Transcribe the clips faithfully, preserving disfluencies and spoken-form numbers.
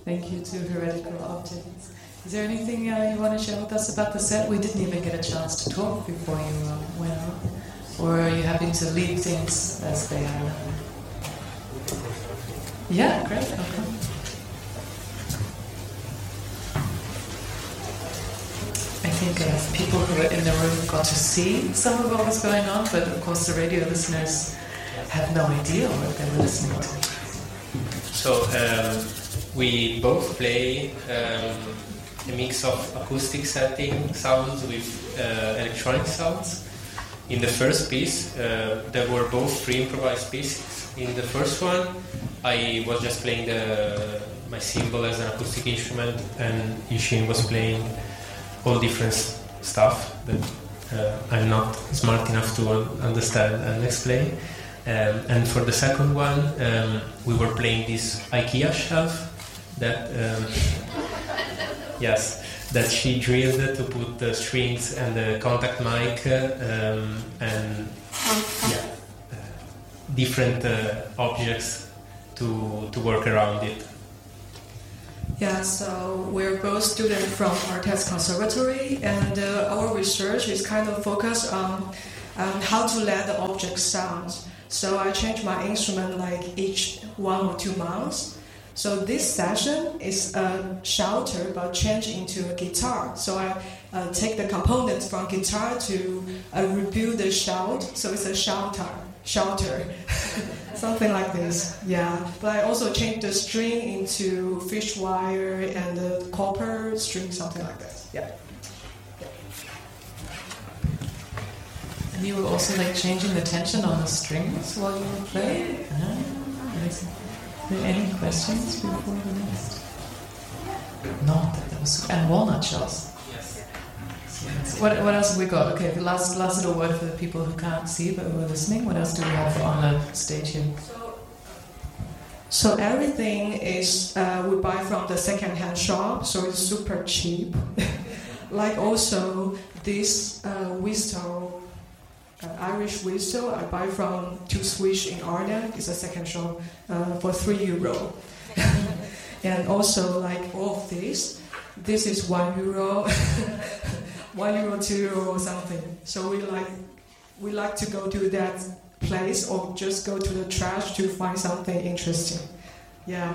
Thank you to Heretical Objects. Is there anything uh, you want to share with us about the set? We didn't even get a chance to talk before you uh, went out. Or are you happy to leave things as they are? Yeah, great. Okay. I think uh, people who were in the room got to see some of what was going on, but of course the radio listeners have no idea what they were listening to. So um, we both play um, a mix of acoustic setting sounds with uh, electronic sounds. In the first piece, uh, there were both pre-improvised pieces. In the first one, I was just playing the, my cymbal as an acoustic instrument, and Yushin was playing all different stuff that uh, I'm not smart enough to understand and explain. Um, and for the second one, um, we were playing this IKEA shelf that, um, yes, that she drilled to put the strings and the contact mic um, and yeah, uh, different uh, objects to to work around it. Yeah, so we're both students from Artes Conservatory, and uh, our research is kind of focused on um, how to let the object sound. So I change my instrument like each one or two months. So this session is a shouter but change into a guitar. So I uh, take the components from guitar to uh, rebuild the shout. So it's a shouter, shouter, something like this. Yeah, but I also change the string into fish wire and the copper string, something like that. Yeah. And you were also like changing the tension on the strings while you were playing? Ah, amazing. Are there any questions before the next? No, that, that was super. And walnut shells. Yes. So what, what else have we got? Okay, the last, last little word for the people who can't see but who are listening. What else do we have on the stage here? So everything is uh, we buy from the second-hand shop, so it's super cheap. Like also this uh, whistle, uh, Irish whistle, I buy from Two Swish in Arnhem. It's a second shop uh, for three euro. And also like all of this, this is one euro, one euro, two euro or something. So we like we like to go to that place or just go to the trash to find something interesting. Yeah.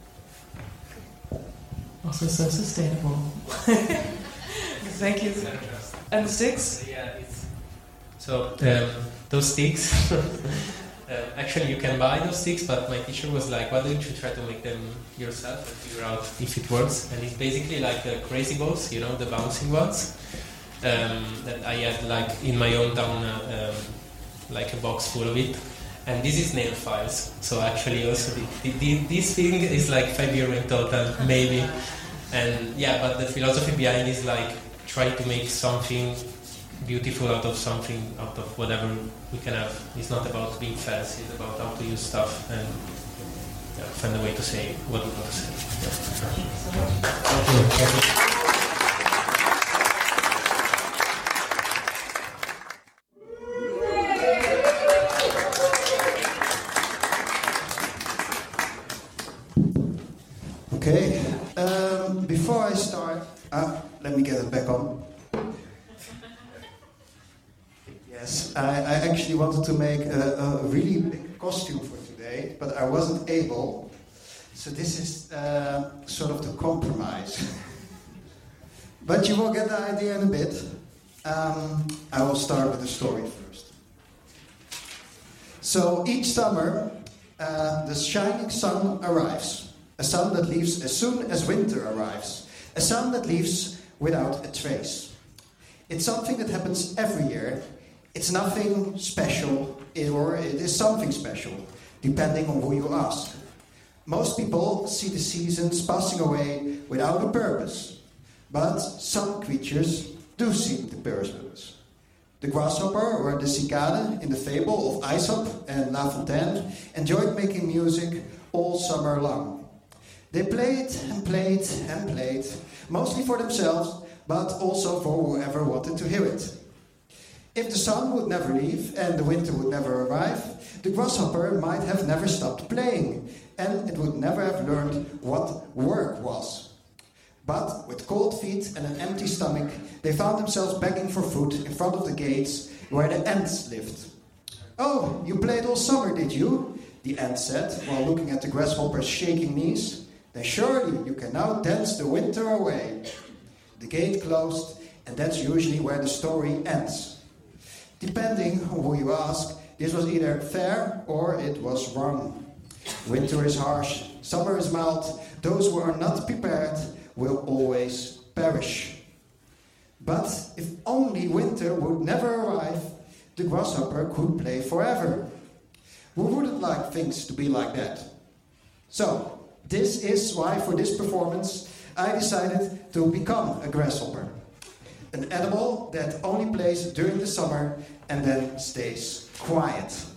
Also so sustainable. Thank you. And the sticks? Yeah, it's so um, those sticks. uh, actually, you can buy those sticks, but my teacher was like, "Why don't you try to make them yourself and figure out if it works?" And it's basically like uh, crazy balls, you know, the bouncing ones um, that I had like in my own town, uh, um, like a box full of it. And this is nail files. So actually, also the, the, the, this thing is like five euro in total, maybe. And yeah, but the philosophy behind is like try to make something beautiful out of something, out of whatever we can have. It's not about being fancy, it's about how to use stuff and yeah, find a way to say what we want to say. Yeah. Thank you. Okay, um, before I start, uh, let me get it back on. Yes, I, I actually wanted to make a, a really big costume for today, but I wasn't able. So this is uh, sort of the compromise. But you will get the idea in a bit. Um, I will start with the story first. So each summer, uh, the shining sun arrives. A sun that leaves as soon as winter arrives. A sun that leaves without a trace. It's something that happens every year. It's nothing special, or it is something special, depending on who you ask. Most people see the seasons passing away without a purpose. But some creatures do see the purpose. The grasshopper or the cicada in the fable of Aesop and La Fontaine enjoyed making music all summer long. They played and played and played, mostly for themselves, but also for whoever wanted to hear it. If the sun would never leave and the winter would never arrive, the grasshopper might have never stopped playing, and it would never have learned what work was. But with cold feet and an empty stomach, they found themselves begging for food in front of the gates where the ants lived. "Oh, you played all summer, did you?" the ant said, while looking at the grasshopper's shaking knees. "Then surely you can now dance the winter away." The gate closed, and that's usually where the story ends. Depending on who you ask, this was either fair or it was wrong. Winter is harsh, summer is mild. Those who are not prepared will always perish. But if only winter would never arrive, the grasshopper could play forever. Who wouldn't like things to be like that? So, this is why for this performance I decided to become a grasshopper. An animal that only plays during the summer and then stays quiet.